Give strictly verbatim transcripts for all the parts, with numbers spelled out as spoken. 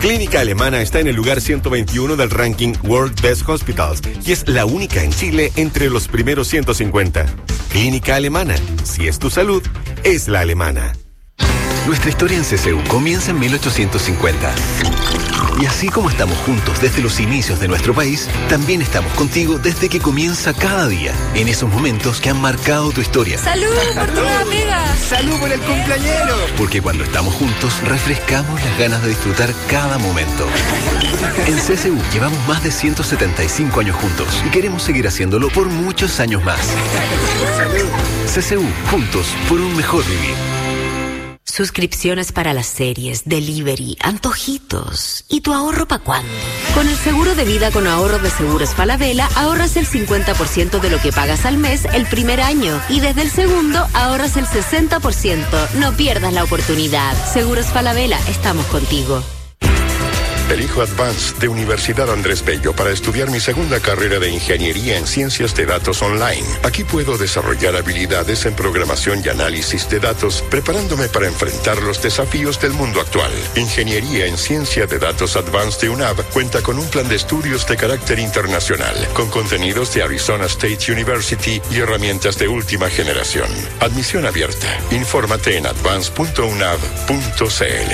Clínica Alemana está en el lugar ciento veintiuno del ranking World Best Hospitals y es la única en Chile entre los primeros ciento cincuenta. Clínica Alemana, si es tu salud, es la alemana. Nuestra historia en C C U comienza en mil ochocientos cincuenta. Y así como estamos juntos desde los inicios de nuestro país, también estamos contigo desde que comienza cada día, en esos momentos que han marcado tu historia. ¡Salud por tu amiga! ¡Salud por el cumpleañero! Porque cuando estamos juntos, refrescamos las ganas de disfrutar cada momento. En C C U llevamos más de ciento setenta y cinco años juntos y queremos seguir haciéndolo por muchos años más. C C U, juntos por un mejor vivir. Suscripciones para las series, delivery, antojitos. ¿Y tu ahorro para cuándo? Con el seguro de vida con ahorro de Seguros Falabella, ahorras el cincuenta por ciento de lo que pagas al mes el primer año. Y desde el segundo, ahorras el sesenta por ciento. No pierdas la oportunidad. Seguros Falabella, estamos contigo. Elijo Advance de Universidad Andrés Bello para estudiar mi segunda carrera de Ingeniería en Ciencias de Datos Online. Aquí puedo desarrollar habilidades en programación y análisis de datos, preparándome para enfrentar los desafíos del mundo actual. Ingeniería en Ciencia de Datos Advance de U N A V cuenta con un plan de estudios de carácter internacional, con contenidos de Arizona State University y herramientas de última generación. Admisión abierta. Infórmate en advance punto u n a v punto c l.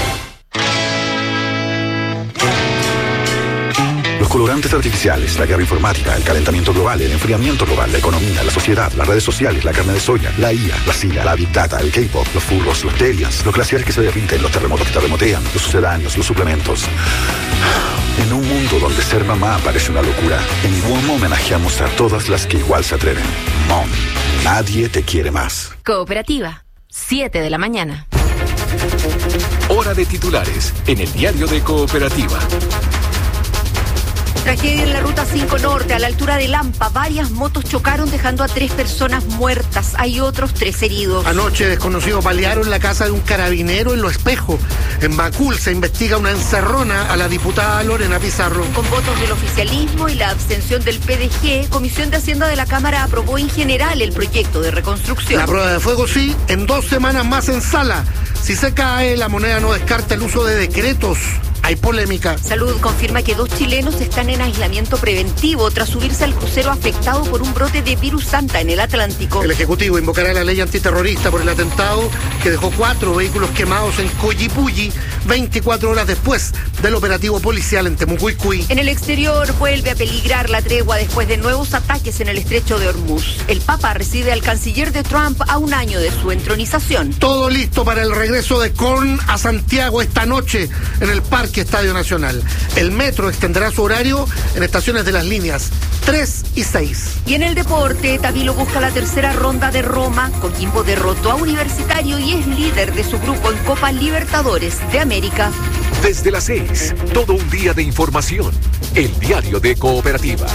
Los colorantes artificiales, la guerra informática, el calentamiento global, el enfriamiento global, la economía, la sociedad, las redes sociales, la carne de soya, la I A, la C I A, la Big Data, el K-pop, los furros, los aliens, los glaciares que se derriten, los terremotos que terremotean, los sucedáneos, los suplementos. En un mundo donde ser mamá parece una locura, en WOM homenajeamos a todas las que igual se atreven. Mom, nadie te quiere más. Cooperativa, siete de la mañana. Hora de titulares en el diario de Cooperativa. Tragedia en la ruta cinco Norte, a la altura de Lampa. Varias motos chocaron dejando a tres personas muertas. Hay otros tres heridos. Anoche desconocidos balearon la casa de un carabinero en Lo Espejo. En Macul se investiga una encerrona a la diputada Lorena Pizarro. Con votos del oficialismo y la abstención del P D G, Comisión de Hacienda de la Cámara aprobó en general el proyecto de reconstrucción. La prueba de fuego sí, en dos semanas más en sala. Si se cae, la moneda no descarta el uso de decretos. Hay polémica. Salud confirma que dos chilenos están en aislamiento preventivo tras subirse al crucero afectado por un brote de virus Santa en el Atlántico. El Ejecutivo invocará la ley antiterrorista por el atentado que dejó cuatro vehículos quemados en Collipulli veinticuatro horas después del operativo policial en Temucuicui. En el exterior vuelve a peligrar la tregua después de nuevos ataques en el estrecho de Hormuz. El Papa recibe al canciller de Trump a un año de su entronización. Todo listo para el regreso de Korn a Santiago esta noche en el Parque Estadio Nacional. El metro extenderá su horario en estaciones de las líneas tres y seis. Y en el deporte, Tabilo busca la tercera ronda de Roma. Coquimbo derrotó a Universitario y es líder de su grupo en Copa Libertadores de América. Desde las seis, todo un día de información. El diario de Cooperativa.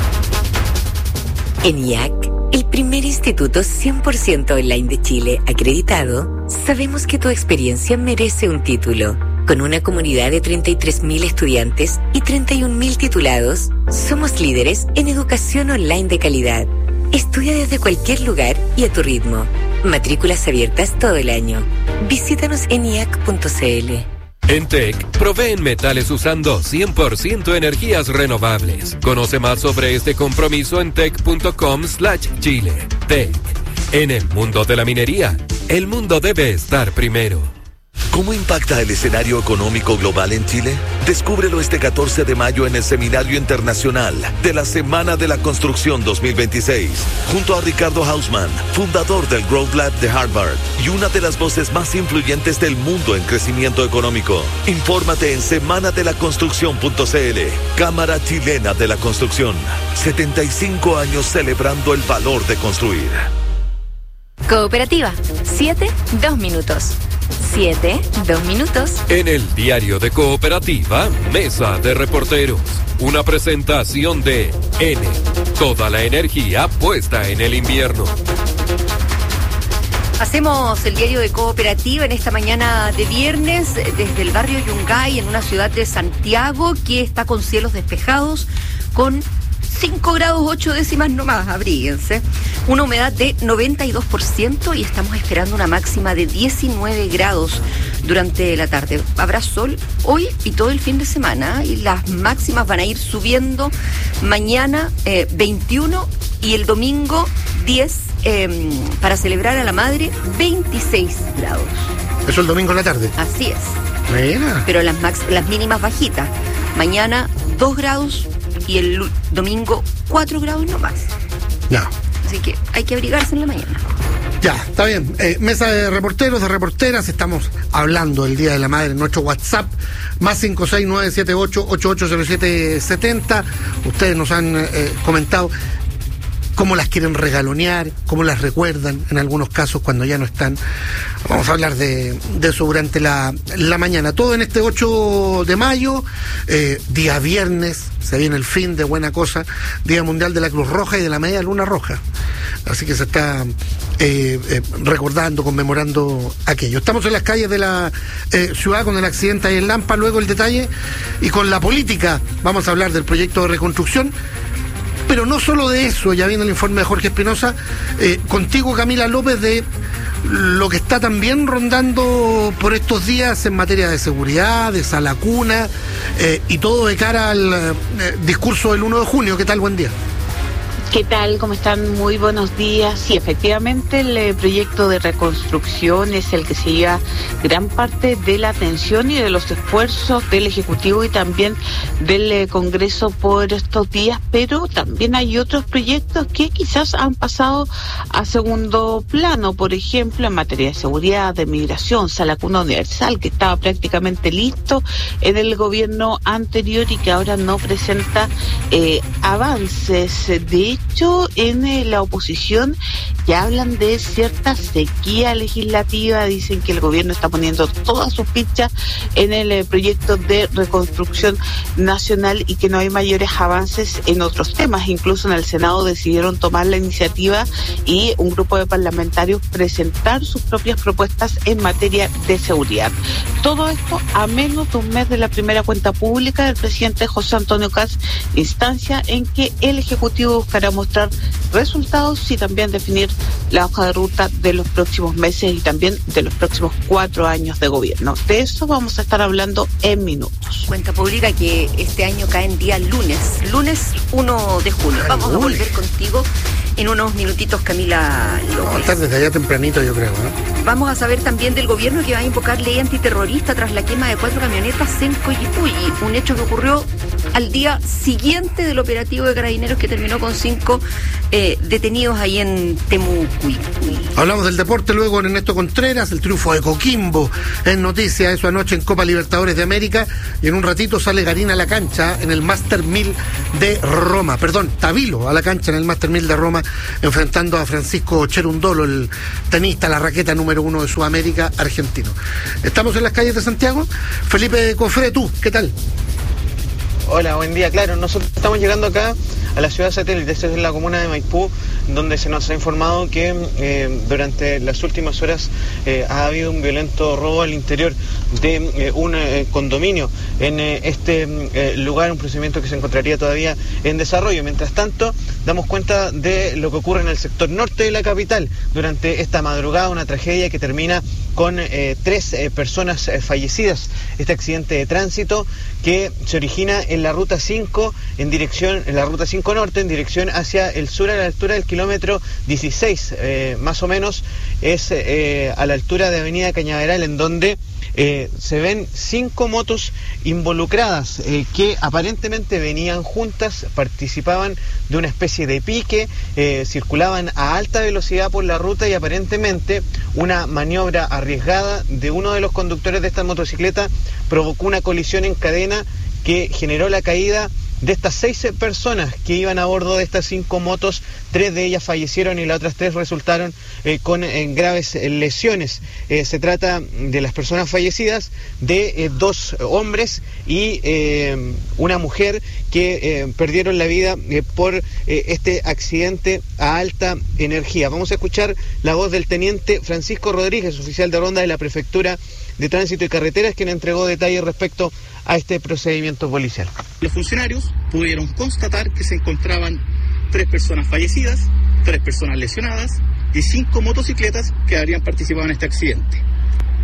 En I A C, el primer instituto cien por ciento online de Chile acreditado, sabemos que tu experiencia merece un título. Con una comunidad de treinta y tres mil estudiantes y treinta y un mil titulados, somos líderes en educación online de calidad. Estudia desde cualquier lugar y a tu ritmo. Matrículas abiertas todo el año. Visítanos en i a c punto c l. En T E C, proveen metales usando cien por ciento energías renovables. Conoce más sobre este compromiso en tec punto com slash chile. T E C. En el mundo de la minería, el mundo debe estar primero. ¿Cómo impacta el escenario económico global en Chile? Descúbrelo este catorce de mayo en el Seminario Internacional de la Semana de la Construcción dos mil veintiséis, junto a Ricardo Hausmann, fundador del Growth Lab de Harvard y una de las voces más influyentes del mundo en crecimiento económico. Infórmate en semana de la construcción punto c l. Cámara Chilena de la Construcción. setenta y cinco años celebrando el valor de construir. Cooperativa, siete, dos minutos. siete, dos minutos. En el diario de Cooperativa, Mesa de Reporteros. Una presentación de N. Toda la energía puesta en el invierno. Hacemos el diario de Cooperativa en esta mañana de viernes desde el barrio Yungay, en una ciudad de Santiago que está con cielos despejados, con cinco grados ocho décimas nomás, abríguense. Una humedad de noventa y dos por ciento y estamos esperando una máxima de diecinueve grados. durante la tarde. Habrá sol hoy y todo el fin de semana y las máximas van a ir subiendo mañana eh, veintiuno y el domingo diez eh, para celebrar a la madre veintiséis grados. ¿Eso el domingo en la tarde? Así es. Mira. Pero las, max, las mínimas bajitas. Mañana dos grados y el domingo cuatro grados no más. Ya. Así que hay que abrigarse en la mañana. Ya, está bien. Eh, mesa de reporteros, de reporteras, estamos hablando del Día de la Madre en nuestro WhatsApp, más cinco seis nueve siete ocho ocho ocho cero siete siete cero. Ustedes nos han eh, comentado cómo las quieren regalonear, cómo las recuerdan en algunos casos cuando ya no están. Vamos a hablar de, de eso durante la, la mañana. Todo en este ocho de mayo, eh, día viernes, se viene el fin de buena cosa, Día Mundial de la Cruz Roja y de la Media Luna Roja. Así que se está eh, eh, recordando, conmemorando aquello. Estamos en las calles de la eh, ciudad con el accidente ahí en Lampa, luego el detalle, y con la política vamos a hablar del proyecto de reconstrucción. Pero no solo de eso, ya viene el informe de Jorge Espinosa, eh, contigo Camila López, de lo que está también rondando por estos días en materia de seguridad, de sala cuna, eh, y todo de cara al eh, discurso del uno de junio. ¿Qué tal? Buen día. ¿Qué tal? ¿Cómo están? Muy buenos días. Sí, efectivamente el eh, proyecto de reconstrucción es el que se lleva gran parte de la atención y de los esfuerzos del Ejecutivo y también del eh, Congreso por estos días, pero también hay otros proyectos que quizás han pasado a segundo plano, por ejemplo, en materia de seguridad, de migración, sala cuna universal, que estaba prácticamente listo en el gobierno anterior y que ahora no presenta eh, avances. De hecho, en eh, la oposición ya hablan de cierta sequía legislativa, dicen que el gobierno está poniendo todas sus fichas en el eh, proyecto de reconstrucción nacional y que no hay mayores avances en otros temas. Incluso en el Senado decidieron tomar la iniciativa y un grupo de parlamentarios presentar sus propias propuestas en materia de seguridad. Todo esto a menos de un mes de la primera cuenta pública del presidente José Antonio Kast, instancia en que el Ejecutivo buscará mostrar resultados y también definir la hoja de ruta de los próximos meses y también de los próximos cuatro años de gobierno. De eso vamos a estar hablando en minutos. Cuenta pública que este año cae en día lunes, lunes uno de junio. Vamos a volver contigo en unos minutitos, Camila López. Estar desde allá tempranito, yo creo, ¿eh? Vamos a saber también del gobierno que va a invocar ley antiterrorista tras la quema de cuatro camionetas en Coyipulli, un hecho que ocurrió al día siguiente del operativo de Carabineros que terminó con cinco eh, detenidos ahí en Temucuy. Hablamos del deporte luego en Ernesto Contreras, el triunfo de Coquimbo en noticia, eso anoche en Copa Libertadores de América, y en un ratito sale Garín a la cancha en el Master mil de Roma, perdón, Tavilo a la cancha en el Master mil de Roma, enfrentando a Francisco Cherundolo, el tenista, la raqueta número uno de Sudamérica, argentino. Estamos en las calles de Santiago. Felipe Cofré, ¿tú qué tal? Hola, buen día. Claro, nosotros estamos llegando acá a la ciudad satélite, esta es la comuna de Maipú, donde se nos ha informado que eh, durante las últimas horas eh, ha habido un violento robo al interior de eh, un eh, condominio en eh, este eh, lugar, un procedimiento que se encontraría todavía en desarrollo. Mientras tanto, damos cuenta de lo que ocurre en el sector norte de la capital durante esta madrugada, una tragedia que termina con eh, tres eh, personas eh, fallecidas. Este accidente de tránsito que se origina en la ruta cinco, en dirección, en la ruta cinco norte, en dirección hacia el sur, a la altura del kilómetro dieciséis, eh, más o menos, es eh, a la altura de Avenida Cañaveral, en donde eh, se ven cinco motos involucradas eh, que aparentemente venían juntas, participaban de una especie de pique, eh, circulaban a alta velocidad por la ruta y aparentemente una maniobra arriesgada de uno de los conductores de esta motocicleta provocó una colisión en cadena que generó la caída de estas seis personas que iban a bordo de estas cinco motos. Tres de ellas fallecieron y las otras tres resultaron eh, con eh, graves eh, lesiones. Eh, se trata de las personas fallecidas, de eh, dos hombres y eh, una mujer que eh, perdieron la vida eh, por eh, este accidente a alta energía. Vamos a escuchar la voz del teniente Francisco Rodríguez, oficial de ronda de la Prefectura de Tránsito y Carreteras, quien entregó detalles respecto a este procedimiento policial. Los funcionarios pudieron constatar que se encontraban tres personas fallecidas, tres personas lesionadas y cinco motocicletas que habrían participado en este accidente.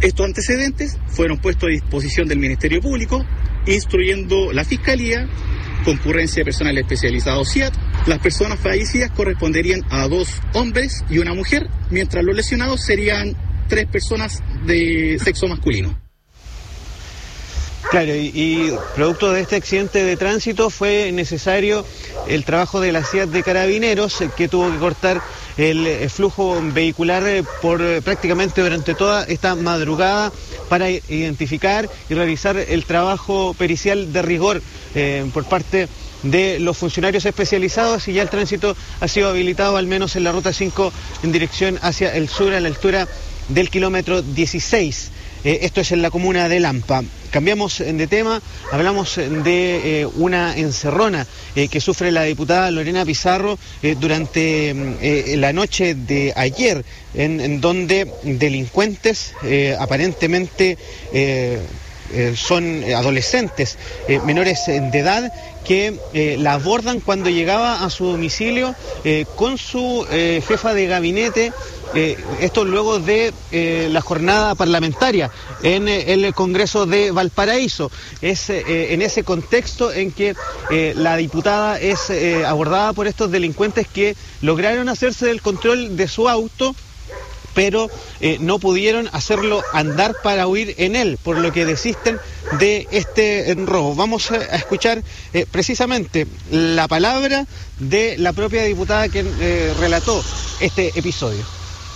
Estos antecedentes fueron puestos a disposición del Ministerio Público, instruyendo la Fiscalía, concurrencia de personal especializado C I A T. Las personas fallecidas corresponderían a dos hombres y una mujer, mientras los lesionados serían tres personas de sexo masculino. Claro, y, y producto de este accidente de tránsito fue necesario el trabajo de la C I A T de Carabineros, que tuvo que cortar el, el flujo vehicular por prácticamente durante toda esta madrugada para identificar y realizar el trabajo pericial de rigor eh, por parte de los funcionarios especializados, y ya el tránsito ha sido habilitado al menos en la ruta cinco en dirección hacia el sur a la altura del kilómetro dieciséis. Eh, esto es en la comuna de Lampa. Cambiamos de tema, hablamos de eh, una encerrona eh, que sufre la diputada Lorena Pizarro eh, durante eh, la noche de ayer, en, en donde delincuentes eh, aparentemente eh, eh, son adolescentes, eh, menores de edad, que eh, la abordan cuando llegaba a su domicilio eh, con su eh, jefa de gabinete. Eh, esto luego de eh, la jornada parlamentaria en eh, el Congreso de Valparaíso. Es eh, en ese contexto en que eh, la diputada es eh, abordada por estos delincuentes que lograron hacerse del control de su auto, pero eh, no pudieron hacerlo andar para huir en él, por lo que desisten de este eh, robo. Vamos a, a escuchar eh, precisamente la palabra de la propia diputada que eh, relató este episodio.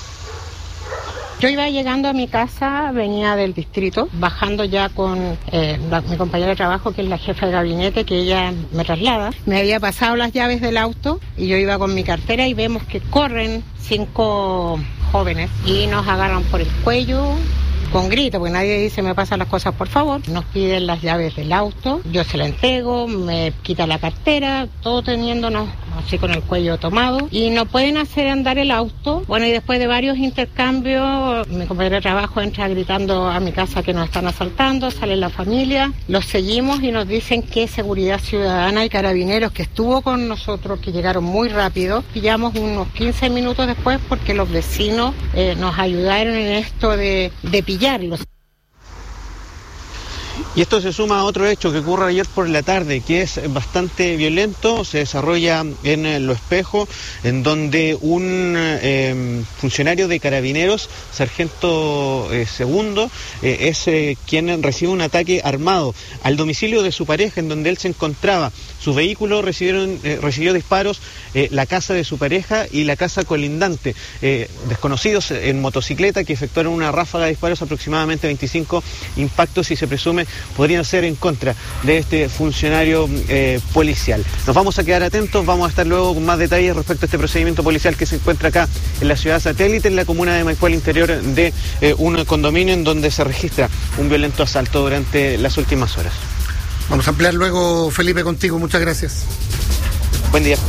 Yo iba llegando a mi casa, venía del distrito, bajando ya con eh, la, mi compañera de trabajo, que es la jefa de gabinete, que ella me traslada. Me había pasado las llaves del auto y yo iba con mi cartera y vemos que corren cinco jóvenes y nos agarran por el cuello con grito, porque nadie dice me pasan las cosas por favor. Nos piden las llaves del auto, yo se la entrego, me quita la cartera, todo teniéndonos así con el cuello tomado, y no pueden hacer andar el auto. Bueno, y después de varios intercambios, mi compañero de trabajo entra gritando a mi casa que nos están asaltando, sale la familia, los seguimos y nos dicen que Seguridad Ciudadana y Carabineros, que estuvo con nosotros, que llegaron muy rápido, pillamos unos quince minutos después porque los vecinos eh, nos ayudaron en esto de, de pillarlos. Y esto se suma a otro hecho que ocurre ayer por la tarde, que es bastante violento. Se desarrolla en eh, Lo Espejo, en donde un eh, funcionario de Carabineros, sargento eh, segundo, eh, es eh, quien recibe un ataque armado al domicilio de su pareja, en donde él se encontraba. Su vehículo recibieron, eh, recibió disparos, eh, la casa de su pareja y la casa colindante. Eh, desconocidos en motocicleta que efectuaron una ráfaga de disparos, aproximadamente veinticinco impactos, y se presume podrían ser en contra de este funcionario eh, policial. Nos vamos a quedar atentos, vamos a estar luego con más detalles respecto a este procedimiento policial que se encuentra acá en la ciudad satélite, en la comuna de Maipú, al interior de eh, un condominio en donde se registra un violento asalto durante las últimas horas. Vamos a ampliar luego, Felipe, contigo. Muchas gracias. Buen día.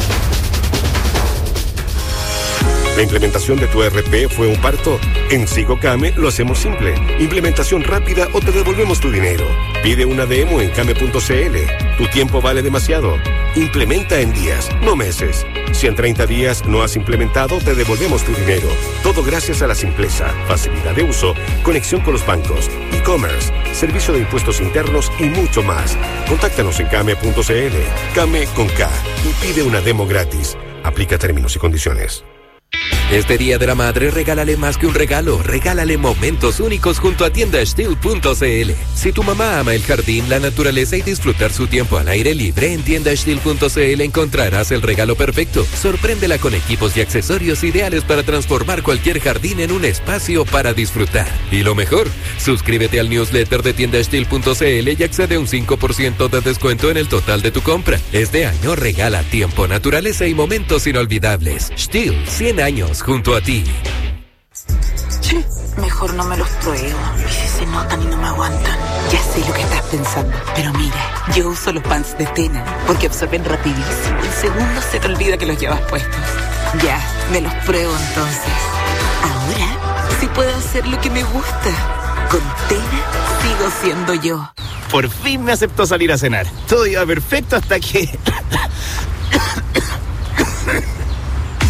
¿La implementación de tu E R P fue un parto? En Sigocame lo hacemos simple. Implementación rápida o te devolvemos tu dinero. Pide una demo en came punto cl. Tu tiempo vale demasiado. Implementa en días, no meses. Si en treinta días no has implementado, te devolvemos tu dinero. Todo gracias a la simpleza, facilidad de uso, conexión con los bancos, e-commerce, servicio de impuestos internos y mucho más. Contáctanos en came punto cl. Came con K y pide una demo gratis. Aplica términos y condiciones. Este Día de la Madre, regálale más que un regalo, regálale momentos únicos junto a tienda steel punto cl. Si tu mamá ama el jardín, la naturaleza y disfrutar su tiempo al aire libre, en tienda steel punto cl encontrarás el regalo perfecto. Sorpréndela con equipos y accesorios ideales para transformar cualquier jardín en un espacio para disfrutar. Y lo mejor, suscríbete al newsletter de tienda steel punto cl y accede a un cinco por ciento de descuento en el total de tu compra. Este año regala tiempo, naturaleza y momentos inolvidables. Steel, cien años junto a ti. Che, mejor no me los pruebo. ¿Y si se notan y no me aguantan? Ya sé lo que estás pensando. Pero mira, yo uso los pants de Tena porque absorben rapidísimo. En segundos se te olvida que los llevas puestos. Ya, me los pruebo entonces. Ahora sí puedo hacer lo que me gusta. Con Tena sigo siendo yo. Por fin me aceptó salir a cenar. Todo iba perfecto hasta que... Por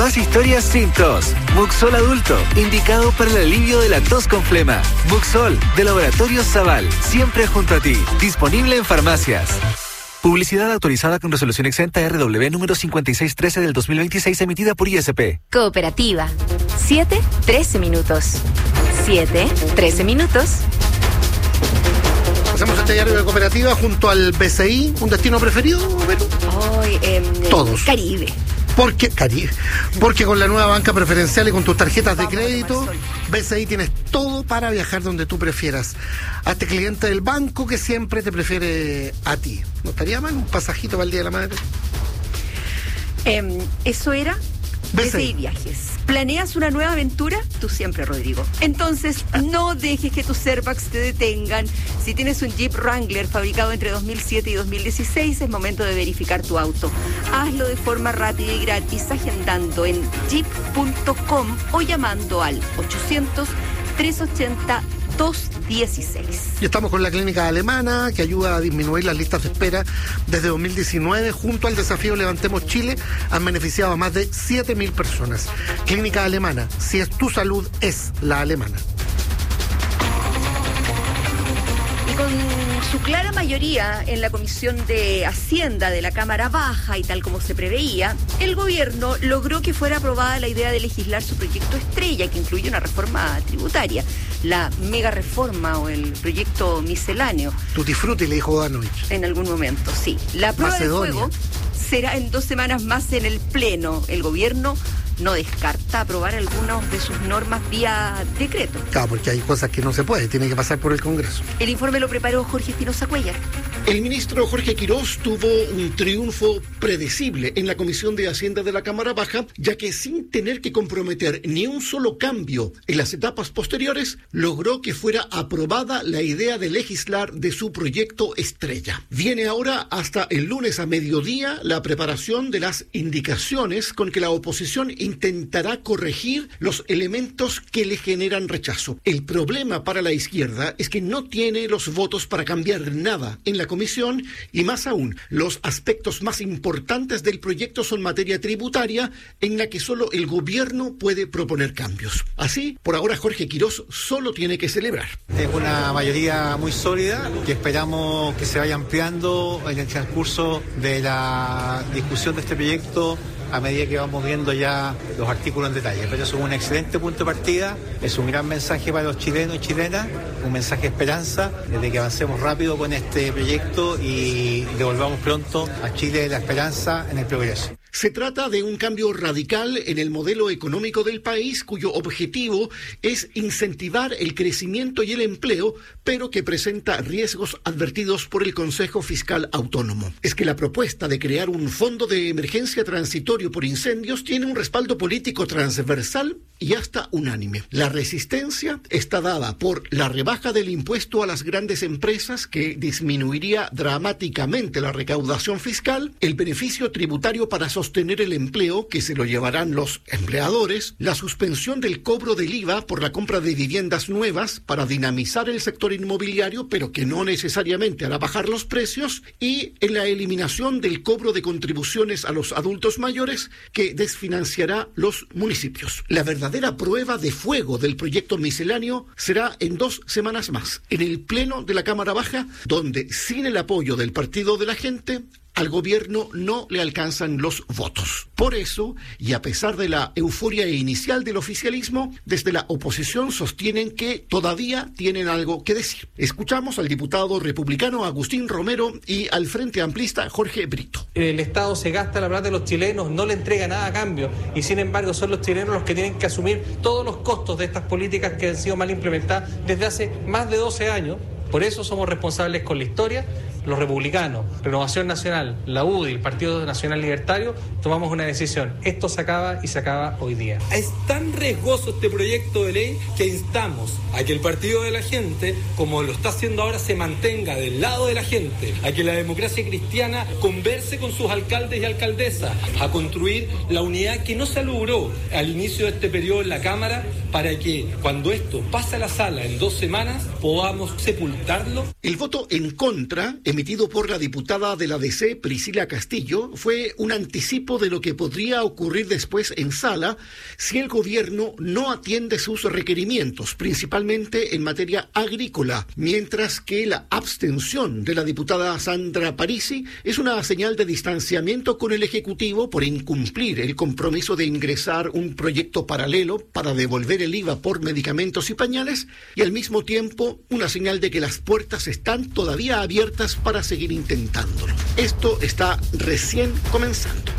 Más historias sin tos. Muxol Adulto, indicado para el alivio de la tos con flema. Muxol, de Laboratorios Zaval, siempre junto a ti. Disponible en farmacias. Publicidad autorizada con resolución exenta R W número cincuenta y seis trece del dos mil veintiséis, emitida por I S P. Cooperativa. siete, trece minutos. siete, trece minutos. Hacemos este diario de Cooperativa junto al B C I. ¿Un destino preferido, Vero? Hoy, eh, Todos. Caribe. Porque, Caribe. Porque con la nueva banca preferencial y con tus tarjetas de crédito, B C I tienes todo para viajar donde tú prefieras. Hazte cliente del banco que siempre te prefiere a ti. ¿No estaría mal un pasajito para el Día de la Madre? Eh, eso era B C I Viajes. ¿Planeas una nueva aventura? Tú siempre, Rodrigo. Entonces, no dejes que tus airbags te detengan. Si tienes un Jeep Wrangler fabricado entre dos mil siete y dos mil dieciséis, es momento de verificar tu auto. Hazlo de forma rápida y gratis agendando en jeep punto com o llamando al ochocientos, trescientos ochenta, doscientos dieciséis. Y estamos con la clínica alemana que ayuda a disminuir las listas de espera desde dos mil diecinueve. Junto al desafío Levantemos Chile han beneficiado a más de siete mil personas. Clínica alemana, si es tu salud, es la alemana. Y con su clara mayoría en la Comisión de Hacienda de la Cámara Baja y tal como se preveía, el gobierno logró que fuera aprobada la idea de legislar su proyecto estrella, que incluye una reforma tributaria, la mega reforma o el proyecto misceláneo. Tutti frutti, le dijo Danovich. En algún momento, sí. La prueba Macedonia. de fuego será en dos semanas más en el Pleno. El gobierno no descarta aprobar algunas de sus normas vía decreto. Claro, porque hay cosas que no se puede, tiene que pasar por el Congreso. El informe lo preparó Jorge Espinosa Cuellar. El ministro Jorge Quirós tuvo un triunfo predecible en la Comisión de Hacienda de la Cámara Baja, ya que sin tener que comprometer ni un solo cambio en las etapas posteriores, logró que fuera aprobada la idea de legislar de su proyecto estrella. Viene ahora hasta el lunes a mediodía la preparación de las indicaciones con que la oposición intentará corregir los elementos que le generan rechazo. El problema para la izquierda es que no tiene los votos para cambiar nada en la comisión y más aún, los aspectos más importantes del proyecto son materia tributaria en la que solo el gobierno puede proponer cambios. Así, por ahora Jorge Quirós solo tiene que celebrar. Es una mayoría muy sólida que esperamos que se vaya ampliando en el transcurso de la discusión de este proyecto a medida que vamos viendo ya los artículos en detalle. Pero eso es un excelente punto de partida, es un gran mensaje para los chilenos y chilenas, un mensaje de esperanza, de que avancemos rápido con este proyecto y devolvamos pronto a Chile la esperanza en el progreso. Se trata de un cambio radical en el modelo económico del país cuyo objetivo es incentivar el crecimiento y el empleo, pero que presenta riesgos advertidos por el Consejo Fiscal Autónomo. Es que la propuesta de crear un fondo de emergencia transitorio por incendios tiene un respaldo político transversal y hasta unánime. La resistencia está dada por la rebaja del impuesto a las grandes empresas, que disminuiría dramáticamente la recaudación fiscal, el beneficio tributario para sostener el empleo, que se lo llevarán los empleadores, la suspensión del cobro del I V A por la compra de viviendas nuevas para dinamizar el sector inmobiliario, pero que no necesariamente hará bajar los precios, y en la eliminación del cobro de contribuciones a los adultos mayores, que desfinanciará los municipios. La verdadera prueba de fuego del proyecto misceláneo será en dos semanas más, en el Pleno de la Cámara Baja, donde sin el apoyo del Partido de la Gente, al gobierno no le alcanzan los votos. Por eso, y a pesar de la euforia inicial del oficialismo, desde la oposición sostienen que todavía tienen algo que decir. Escuchamos al diputado republicano Agustín Romero y al Frente Amplista Jorge Brito. El Estado se gasta la plata de los chilenos, no le entrega nada a cambio, y sin embargo son los chilenos los que tienen que asumir todos los costos de estas políticas que han sido mal implementadas desde hace más de doce años. Por eso somos responsables con la historia. Los republicanos, Renovación Nacional, la U D I, el Partido Nacional Libertario, tomamos una decisión. Esto se acaba y se acaba hoy día. Es tan riesgoso este proyecto de ley que instamos a que el Partido de la Gente, como lo está haciendo ahora, se mantenga del lado de la gente, a que la democracia cristiana converse con sus alcaldes y alcaldesas, a construir la unidad que no se logró al inicio de este periodo en la Cámara, para que cuando esto pase a la sala en dos semanas podamos sepultarlo. El voto en contra emitido por la diputada de la D C, Priscila Castillo, fue un anticipo de lo que podría ocurrir después en sala si el gobierno no atiende sus requerimientos, principalmente en materia agrícola, mientras que la abstención de la diputada Sandra Parisi es una señal de distanciamiento con el Ejecutivo por incumplir el compromiso de ingresar un proyecto paralelo para devolver el I V A por medicamentos y pañales, y al mismo tiempo una señal de que las puertas están todavía abiertas para seguir intentándolo. Esto está recién comenzando.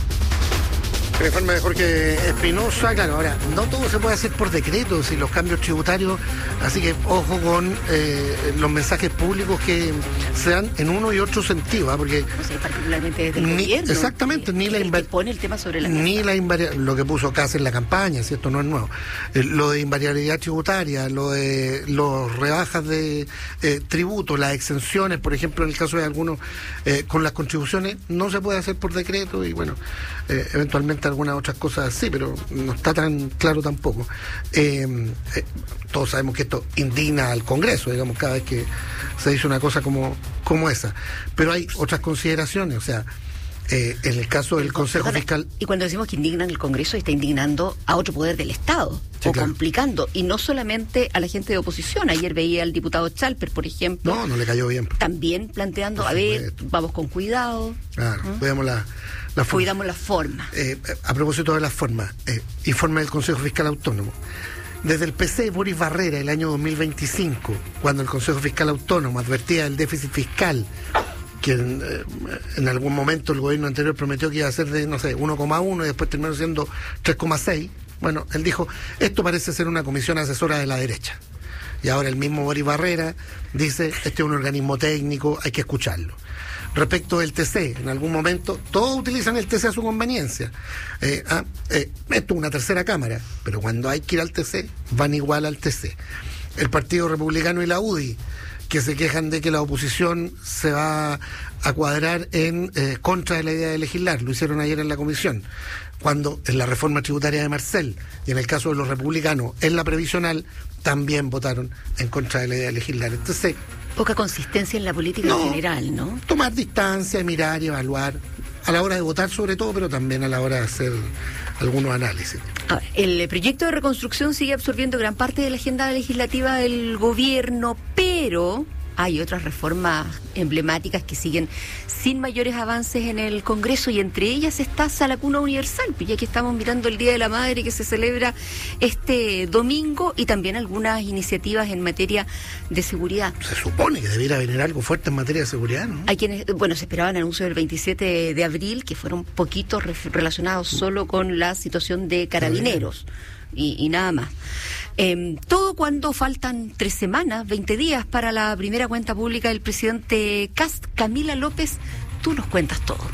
Reforma de Jorge Espinosa, claro, ahora, no todo se puede hacer por decreto, si los cambios tributarios, así que ojo con eh, los mensajes públicos que se dan en uno y otro sentido, ¿eh? Porque no sé, particularmente desde el ni, gobierno. Exactamente, que, ni que la invari- pone el tema sobre la mesa. Ni la invari- lo que puso Casa en la campaña, si esto no es nuevo, eh, lo de invariabilidad tributaria, lo de los rebajas de eh, tributo, las exenciones, por ejemplo, en el caso de algunos, eh, con las contribuciones, no se puede hacer por decreto y bueno, eh, eventualmente algunas otras cosas sí, pero no está tan claro tampoco. Eh, eh, todos sabemos que esto indigna al Congreso, digamos, cada vez que se dice una cosa como, como esa. Pero hay otras consideraciones, o sea, eh, en el caso del Consejo Perdona, Fiscal... Y cuando decimos que indignan el Congreso, está indignando a otro poder del Estado, sí, o claro. complicando, y no solamente a la gente de oposición. Ayer veía al diputado Chalper, por ejemplo. No, no le cayó bien. También planteando, a ver, vamos con cuidado. Claro, ¿Mm? cuidamos la... La forma. Cuidamos la forma. Eh, a propósito de las formas, eh, informe del Consejo Fiscal Autónomo. Desde el P C Boris Barrera, el año dos mil veinticinco, cuando el Consejo Fiscal Autónomo advertía del déficit fiscal, que en, eh, en algún momento el gobierno anterior prometió que iba a ser de, no sé, uno coma uno y después terminó siendo tres coma seis, bueno, él dijo, esto parece ser una comisión asesora de la derecha. Y ahora el mismo Boris Barrera dice, este es un organismo técnico, hay que escucharlo. Respecto del T C, en algún momento todos utilizan el T C a su conveniencia. Eh, ah, eh, esto es una tercera cámara, pero cuando hay que ir al T C, van igual al T C. El Partido Republicano y la U D I, que se quejan de que la oposición se va a cuadrar en eh, contra de la idea de legislar, lo hicieron ayer en la comisión, cuando en la reforma tributaria de Marcel, y en el caso de los republicanos, en la previsional, también votaron en contra de la idea de legislar. Entonces, poca consistencia en la política no, en general, ¿no? Tomar distancia, mirar y evaluar, a la hora de votar sobre todo, pero también a la hora de hacer algunos análisis. A ver, el proyecto de reconstrucción sigue absorbiendo gran parte de la agenda legislativa del gobierno, pero hay otras reformas emblemáticas que siguen sin mayores avances en el Congreso, y entre ellas está Sala Cuna Universal, ya que estamos mirando el Día de la Madre que se celebra este domingo, y también algunas iniciativas en materia de seguridad. Se supone que debiera venir algo fuerte en materia de seguridad, ¿no? Hay quienes, bueno, se esperaban anuncios del veintisiete de abril que fueron poquitos re- relacionados solo con la situación de Carabineros. Y, y nada más. Eh, todo cuando faltan tres semanas, veinte días para la primera cuenta pública del presidente Kast. Camila López, tú nos cuentas todo.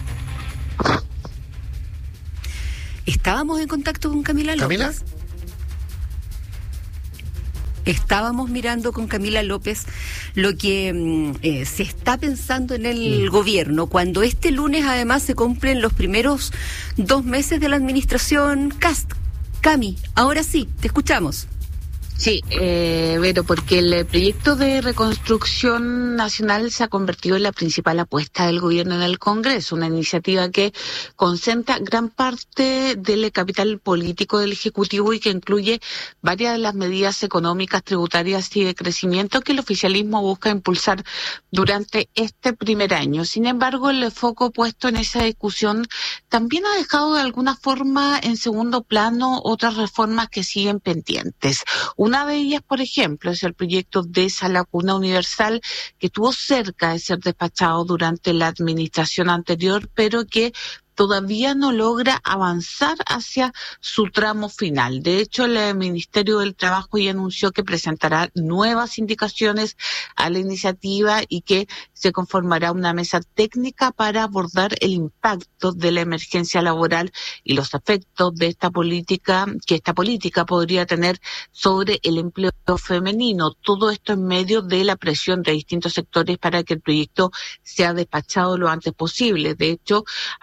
¿Estábamos en contacto con Camila López? ¿Camila? Estábamos mirando con Camila López lo que eh, se está pensando en el mm. gobierno, cuando este lunes además se cumplen los primeros dos meses de la administración Kast. Cami, ahora sí, te escuchamos. Sí, eh, Vero, porque el proyecto de reconstrucción nacional se ha convertido en la principal apuesta del gobierno en el Congreso, una iniciativa que concentra gran parte del capital político del Ejecutivo y que incluye varias de las medidas económicas, tributarias y de crecimiento que el oficialismo busca impulsar durante este primer año. Sin embargo, el foco puesto en esa discusión también ha dejado de alguna forma en segundo plano otras reformas que siguen pendientes. Una de ellas, por ejemplo, es el proyecto de Sala Cuna Universal, que estuvo cerca de ser despachado durante la administración anterior, pero que todavía no logra avanzar hacia su tramo final. De hecho, el Ministerio del Trabajo ya anunció que presentará nuevas indicaciones a la iniciativa y que se conformará una mesa técnica para abordar el impacto de la emergencia laboral y los efectos de esta política, que esta política podría tener sobre el empleo femenino. Todo esto en medio de la presión de distintos sectores para que el proyecto sea despachado lo antes posible. De hecho, habría un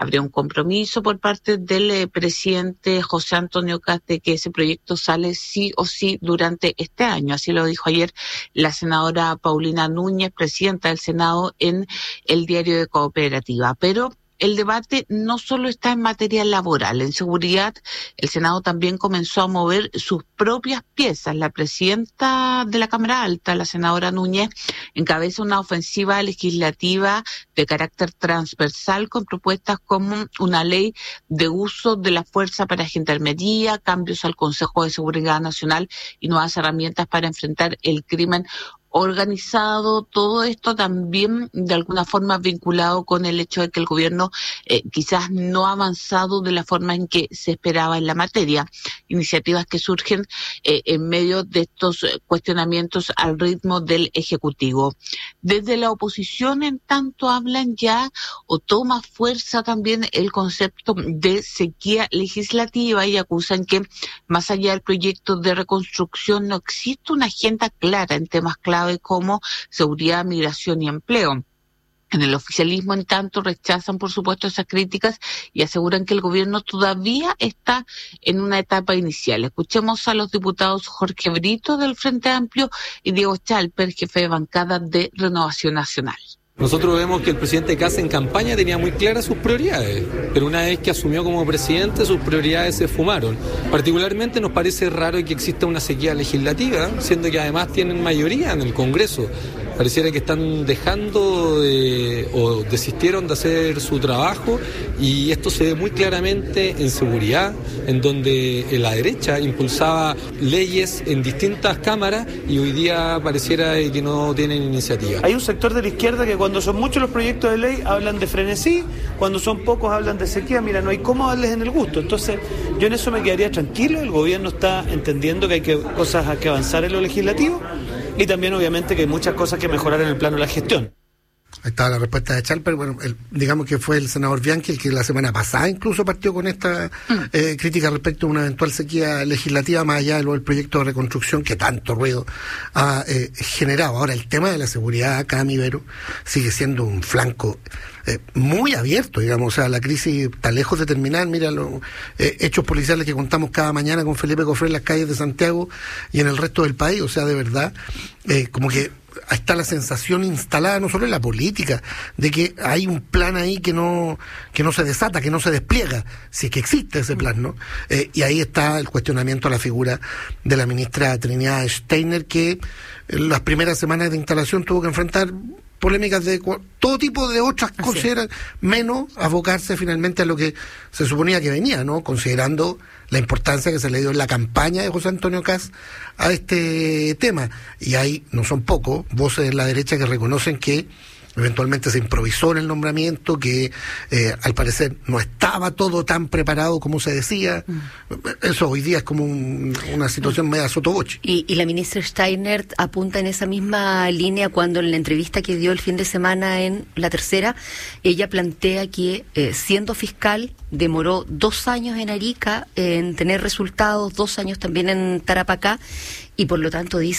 compromiso por parte del eh, presidente José Antonio Kast de que ese proyecto sale sí o sí durante este año. Así lo dijo ayer la senadora Paulina Núñez, presidenta del Senado, en el Diario de Cooperativa. Pero el debate no solo está en materia laboral. En seguridad, el Senado también comenzó a mover sus propias piezas. La presidenta de la Cámara Alta, la senadora Núñez, encabeza una ofensiva legislativa de carácter transversal con propuestas como una ley de uso de la fuerza para gendarmería, cambios al Consejo de Seguridad Nacional y nuevas herramientas para enfrentar el crimen organizado. Todo esto también de alguna forma vinculado con el hecho de que el gobierno eh, quizás no ha avanzado de la forma en que se esperaba en la materia. Iniciativas que surgen eh, en medio de estos cuestionamientos al ritmo del Ejecutivo. Desde la oposición, en tanto, hablan ya o toma fuerza también el concepto de sequía legislativa y acusan que más allá del proyecto de reconstrucción no existe una agenda clara en temas clave como seguridad, migración y empleo. En el oficialismo, en tanto, rechazan, por supuesto, esas críticas y aseguran que el gobierno todavía está en una etapa inicial. Escuchemos a los diputados Jorge Brito del Frente Amplio y Diego Chalper, jefe de bancada de Renovación Nacional. Nosotros vemos que el presidente Kast en campaña tenía muy claras sus prioridades, pero una vez que asumió como presidente sus prioridades se esfumaron. Particularmente nos parece raro que exista una sequía legislativa, siendo que además tienen mayoría en el Congreso. Pareciera que están dejando de, o desistieron de hacer su trabajo, y esto se ve muy claramente en seguridad, en donde la derecha impulsaba leyes en distintas cámaras y hoy día pareciera que no tienen iniciativa. Hay un sector de la izquierda que cuando son muchos los proyectos de ley hablan de frenesí, cuando son pocos hablan de sequía. Mira, no hay cómo darles en el gusto. Entonces yo en eso me quedaría tranquilo. El gobierno está entendiendo que hay que, cosas a que avanzar en lo legislativo, y también obviamente que hay muchas cosas que mejorar en el plano de la gestión. Ahí estaba la respuesta de Chalper. Bueno, el, digamos que fue el senador Bianchi el que la semana pasada incluso partió con esta eh, crítica respecto a una eventual sequía legislativa, más allá de lo del proyecto de reconstrucción que tanto ruido ha eh, generado. Ahora, el tema de la seguridad acá, mi Vero, sigue siendo un flanco eh, muy abierto, digamos. O sea, la crisis está lejos de terminar. Mira los eh, hechos policiales que contamos cada mañana con Felipe Cofré en las calles de Santiago y en el resto del país. O sea, de verdad, eh, como que está la sensación instalada no solo en la política de que hay un plan ahí que no que no se desata, que no se despliega, si es que existe ese plan, ¿no? Eh, y ahí está el cuestionamiento a la figura de la ministra Trinidad Steiner, que en las primeras semanas de instalación tuvo que enfrentar polémicas de todo tipo de otras cosas, menos abocarse finalmente a lo que se suponía que venía, ¿no? Considerando la importancia que se le dio en la campaña de José Antonio Kast a este tema. Y hay, no son pocos, voces de la derecha que reconocen que eventualmente se improvisó en el nombramiento, que eh, al parecer no estaba todo tan preparado como se decía. Mm. Eso hoy día es como un, una situación mm. media sotoboche. Y, y la ministra Steiner apunta en esa misma línea cuando en la entrevista que dio el fin de semana en La Tercera, ella plantea que eh, siendo fiscal demoró dos años en Arica en tener resultados, dos años también en Tarapacá, y por lo tanto dice